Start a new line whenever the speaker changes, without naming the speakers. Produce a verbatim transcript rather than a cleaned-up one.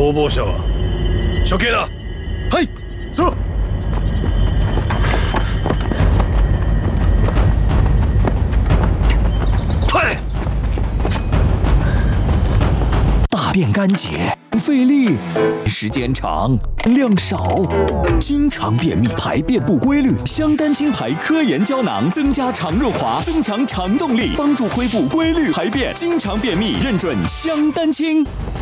逃亡者は処刑だ。
はい、走。
快！
大便干结，费力，时间长，量少，经常便秘，排便不规律。香丹清排科研胶囊增加肠润滑，增强肠动力，帮助恢复规律排便。经常便秘，认准香丹清。